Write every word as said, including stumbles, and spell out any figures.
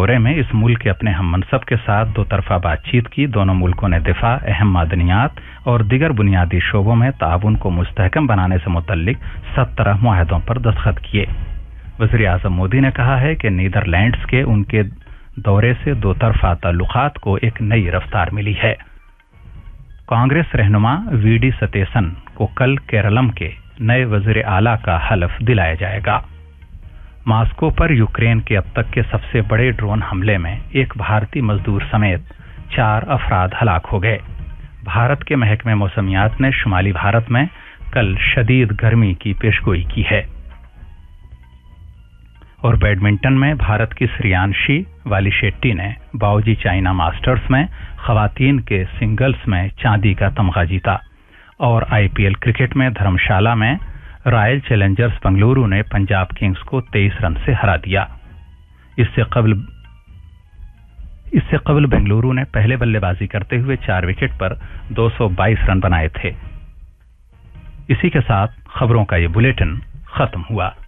दौरे में इस मुल्क के अपने हम मनसब के साथ दो तरफा बातचीत की। दोनों मुल्कों ने दिफा, अहम मादनियात और दीगर बुनियादी शोबों में ताउन को मुस्तहकम बनाने से मुतल्लिक सत्रह मुआहदों पर दस्तखत किए। वज़ीर आज़म मोदी ने कहा है कि नीदरलैंड्स के उनके दौरे से दो तरफा ताल्लुकात को एक नई रफ्तार मिली है। कांग्रेस रहनुमा वी डी सतीसन को कल केरलम के नए वज़ीर आला का हलफ दिलाया जाएगा। मॉस्को पर यूक्रेन के अब तक के सबसे बड़े ड्रोन हमले में एक भारतीय मजदूर समेत चार अफराद हलाक हो गए। भारत के महकमे मौसमियात ने शुमाली भारत में कल शदीद गर्मी की पेशगोई की है। और बैडमिंटन में भारत की श्रेयांशी वाली शेट्टी ने बाओजी चाइना मास्टर्स में खवातीन के सिंगल्स में चांदी का तमगा जीता। और आईपीएल क्रिकेट में धर्मशाला में रॉयल चैलेंजर्स बेंगलुरु ने पंजाब किंग्स को तेईस रन से हरा दिया। इससे कबल इससे कबल बेंगलुरु ने पहले बल्लेबाजी करते हुए चार विकेट पर दो सौ बाईस रन बनाए थे। इसी के साथ खबरों का ये बुलेटिन खत्म हुआ।